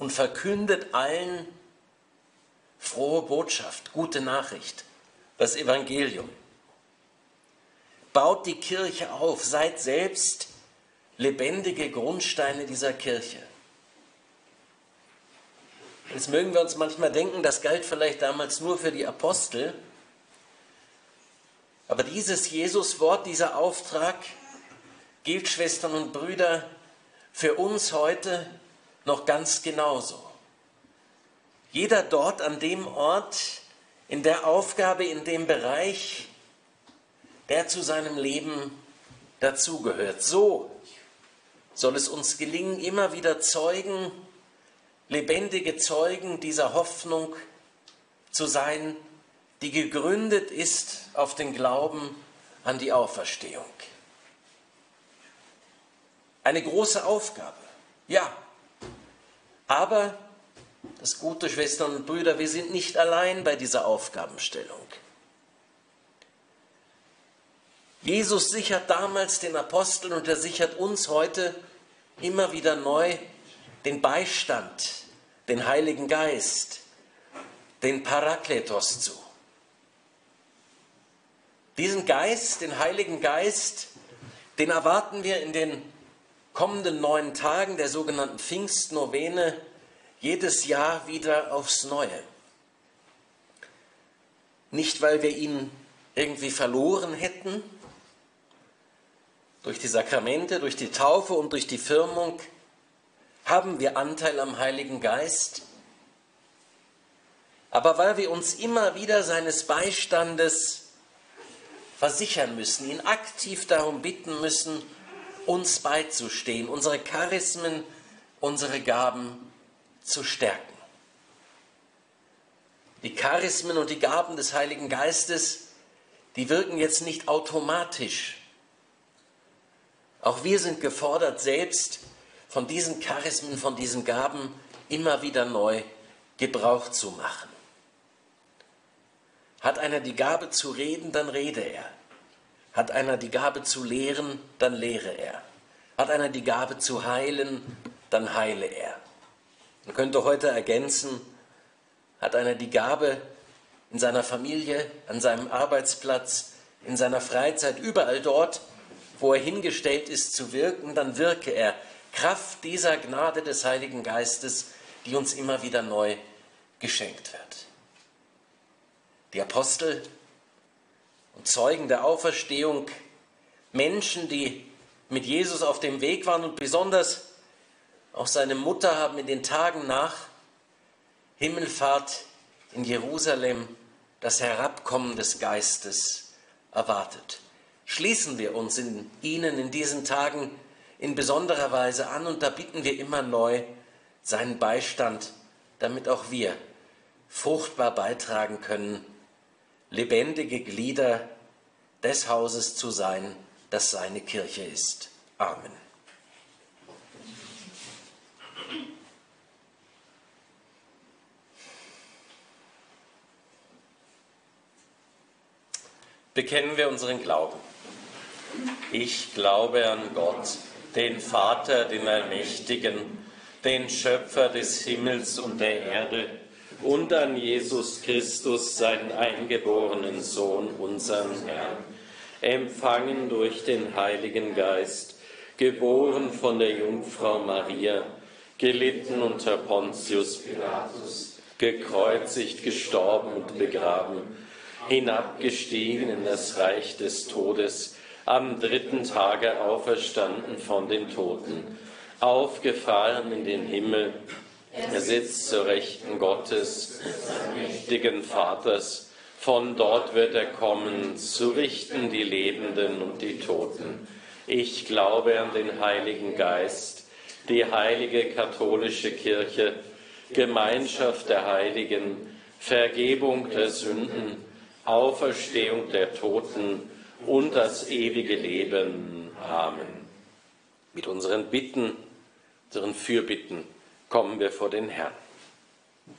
und verkündet allen frohe Botschaft, gute Nachricht, das Evangelium. Baut die Kirche auf, seid selbst lebendige Grundsteine dieser Kirche. Jetzt mögen wir uns manchmal denken, das galt vielleicht damals nur für die Apostel, aber dieses Jesuswort, dieser Auftrag gilt, Schwestern und Brüder, für uns heute noch ganz genauso. Jeder dort an dem Ort, in der Aufgabe, in dem Bereich, der zu seinem Leben dazugehört. So soll es uns gelingen, immer wieder Zeugen, lebendige Zeugen dieser Hoffnung zu sein, die gegründet ist auf den Glauben an die Auferstehung. Eine große Aufgabe, ja, aber das Gute, Schwestern und Brüder, wir sind nicht allein bei dieser Aufgabenstellung. Jesus sichert damals den Aposteln und er sichert uns heute immer wieder neu den Beistand, den Heiligen Geist, den Parakletos zu. Diesen Geist, den Heiligen Geist, den erwarten wir in den kommenden 9 Tagen der sogenannten Pfingstnovene jedes Jahr wieder aufs Neue. Nicht, weil wir ihn irgendwie verloren hätten, durch die Sakramente, durch die Taufe und durch die Firmung haben wir Anteil am Heiligen Geist, aber weil wir uns immer wieder seines Beistandes versichern müssen, ihn aktiv darum bitten müssen, uns beizustehen, unsere Charismen, unsere Gaben zu stärken. Die Charismen und die Gaben des Heiligen Geistes, die wirken jetzt nicht automatisch. Auch wir sind gefordert, selbst von diesen Charismen, von diesen Gaben immer wieder neu Gebrauch zu machen. Hat einer die Gabe zu reden, dann rede er. Hat einer die Gabe zu lehren, dann lehre er. Hat einer die Gabe zu heilen, dann heile er. Man könnte heute ergänzen, hat einer die Gabe in seiner Familie, an seinem Arbeitsplatz, in seiner Freizeit, überall dort, wo er hingestellt ist zu wirken, dann wirke er. Kraft dieser Gnade des Heiligen Geistes, die uns immer wieder neu geschenkt wird. Die Apostel und Zeugen der Auferstehung, Menschen, die mit Jesus auf dem Weg waren und besonders auch seine Mutter haben in den Tagen nach Himmelfahrt in Jerusalem das Herabkommen des Geistes erwartet. Schließen wir uns in ihnen in diesen Tagen in besonderer Weise an und da bitten wir immer neu seinen Beistand, damit auch wir fruchtbar beitragen können, lebendige Glieder des Hauses zu sein, das seine Kirche ist. Amen. Bekennen wir unseren Glauben. Ich glaube an Gott, den Vater, den Allmächtigen, den Schöpfer des Himmels und der Erde, und an Jesus Christus, seinen eingeborenen Sohn, unseren Herrn, empfangen durch den Heiligen Geist, geboren von der Jungfrau Maria, gelitten unter Pontius Pilatus, gekreuzigt, gestorben und begraben, hinabgestiegen in das Reich des Todes, am 3. Tage auferstanden von den Toten, aufgefahren in den Himmel, er sitzt zur Rechten Gottes, mächtigen Vaters, von dort wird er kommen, zu richten die Lebenden und die Toten. Ich glaube an den Heiligen Geist, die heilige katholische Kirche, Gemeinschaft der Heiligen, Vergebung der Sünden, Auferstehung der Toten und das ewige Leben. Amen. Mit unseren Bitten, unseren Fürbitten kommen wir vor den Herrn.